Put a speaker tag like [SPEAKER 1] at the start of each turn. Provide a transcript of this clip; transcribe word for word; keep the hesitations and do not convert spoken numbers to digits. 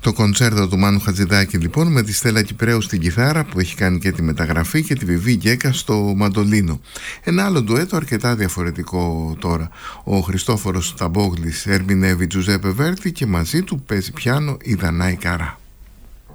[SPEAKER 1] Το κοντσέρτο του Μάνου Χατζηδάκη λοιπόν, με τη Στέλλα Κυπρέου στην κιθάρα που έχει κάνει και τη μεταγραφή, και τη Βιβί Γκέκα στο μαντολίνο. Ένα άλλο ντουέτο αρκετά διαφορετικό τώρα. Ο Χριστόφορος Ταμπόγλης ερμηνεύει Τζουζέπε Βέρτη και μαζί του παίζει πιάνο η Δανάη Καρά.